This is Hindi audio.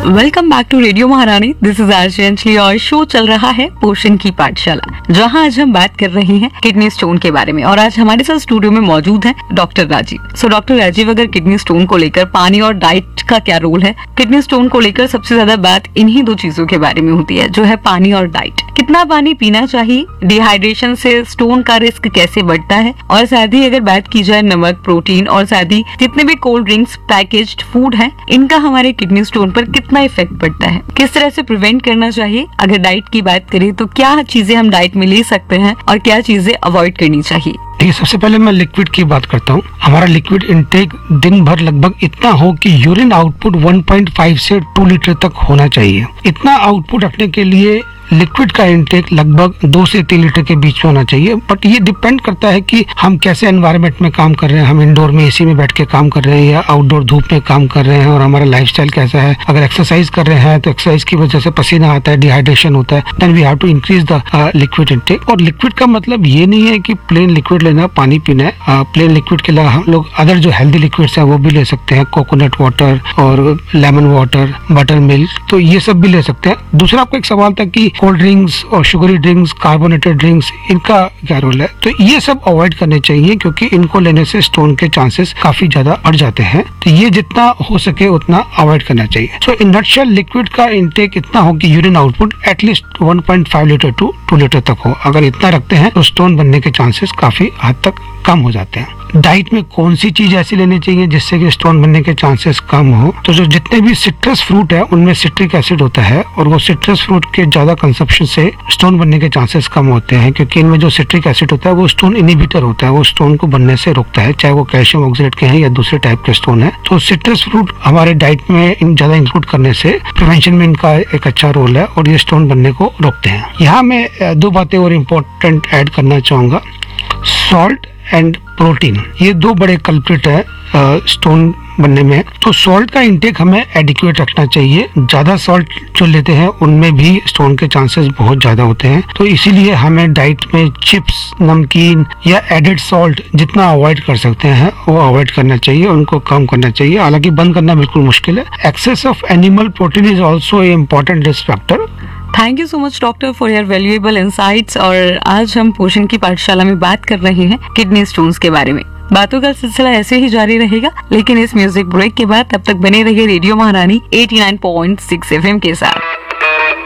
वेलकम बैक टू रेडियो महारानी। दिस इज आरजे अंजलि और शो चल रहा है पोषण की पाठशाला, जहां आज हम बात कर रहे हैं किडनी स्टोन के बारे में। और आज हमारे साथ स्टूडियो में मौजूद है doctor Rajiv. So doctor Rajiv, अगर किडनी स्टोन को लेकर पानी और डाइट का क्या रोल है? किडनी स्टोन को लेकर सबसे ज्यादा बात इन्हीं दो चीजों के बारे में होती है, जो है पानी और डाइट। कितना पानी पीना चाहिए, डिहाइड्रेशन से स्टोन का रिस्क कैसे बढ़ता है, और साथ ही अगर बात की जाए नमक, प्रोटीन और साथ ही जितने भी कोल्ड ड्रिंक्स, पैकेज्ड फूड है, इनका हमारे किडनी स्टोन पर कितना इफेक्ट पड़ता है, किस तरह से प्रिवेंट करना चाहिए। अगर डाइट की बात करें तो क्या चीजें हम डाइट में ले सकते हैं और क्या चीजें अवॉइड करनी चाहिए? देखिए, सबसे पहले मैं लिक्विड की बात करता हूँ। हमारा लिक्विड इनटेक दिन भर लगभग इतना हो कि यूरिन आउटपुट 1.5 से 2 लीटर तक होना चाहिए। इतना आउटपुट रखने के लिए लिक्विड का इनटेक लगभग 2 से 3 लीटर के बीच में होना चाहिए। बट ये डिपेंड करता है कि हम कैसे एनवायरनमेंट में काम कर रहे हैं। हम इंडोर में एसी में बैठ के काम कर रहे हैं या आउटडोर धूप में काम कर रहे हैं, और हमारा लाइफस्टाइल कैसा है। अगर एक्सरसाइज कर रहे हैं तो एक्सरसाइज की वजह से पसीना आता है, डिहाइड्रेशन होता है, then we have to increase the liquid intake. और लिक्विड का मतलब ये नहीं है कि प्लेन लिक्विड लेना, पानी पीना है। प्लेन लिक्विड के अलावा हम लोग अदर जो हेल्दी लिक्विड्स हैं वो भी ले सकते हैं, कोकोनट वाटर और लेमन वाटर, बटर मिल्क, तो ये सब भी ले सकते हैं। दूसरा आपको एक सवाल था कि कोल्ड ड्रिंक्स और शुगरी ड्रिंक्स, कार्बोनेटेड ड्रिंक्स, इनका क्या रोल है? तो ये सब अवॉइड करने चाहिए, क्योंकि इनको लेने से स्टोन के चांसेस काफी ज्यादा बढ़ जाते हैं। तो ये जितना हो सके उतना अवॉइड करना चाहिए। सो इन नटशेल लिक्विड का इनटेक इतना हो कि urine output at least 1.5 litre to 2 litre तक हो। अगर इतना रखते हैं तो स्टोन बनने के चांसेस काफी हद तक कम हो जाते हैं। डाइट में कौन सी चीज ऐसी लेनी चाहिए जिससे कि स्टोन बनने के चांसेस कम हो? तो जो जितने भी सिट्रस फ्रूट है उनमें सिट्रिक एसिड होता है, और वो सिट्रस फ्रूट के ज्यादा कंजप्शन से स्टोन बनने के चांसेस कम होते हैं, क्योंकि इनमें जो सिट्रिक एसिड होता है वो स्टोन इनहिबिटर होता है, वो स्टोन को बनने से रोकता है, चाहे वो कैल्शियम ऑक्सलेट के हैं या दूसरे टाइप के स्टोन है। तो सिट्रस फ्रूट हमारे डाइट में ज्यादा इंक्लूड करने से प्रिवेंशन में इनका एक अच्छा रोल है, और ये स्टोन बनने को रोकते हैं। यहाँ मैं 2 बातें और इम्पोर्टेंट ऐड करना चाहूंगा। सॉल्ट एंड प्रोटीन, ये 2 बड़े कल्प्रिट है स्टोन बनने में। तो सॉल्ट का इंटेक हमें एडिक्वेट रखना चाहिए। ज्यादा सॉल्ट जो लेते हैं उनमें भी स्टोन के चांसेस बहुत ज्यादा होते हैं। तो इसीलिए हमें डाइट में चिप्स, नमकीन या एडेड सॉल्ट जितना अवॉइड कर सकते हैं वो अवॉइड करना चाहिए, उनको कम करना चाहिए। हालांकि बंद करना बिल्कुल मुश्किल है। Access of animal protein is also a important risk factor. Thank you so much doctor for your valuable insights. और आज हम पोषण की पाठशाला में बात कर रहे हैं किडनी स्टोन्स के बारे में। बातों का सिलसिला ऐसे ही जारी रहेगा, लेकिन इस म्यूजिक ब्रेक के बाद तब तक बने रहिए रेडियो महारानी 89.6 FM के साथ।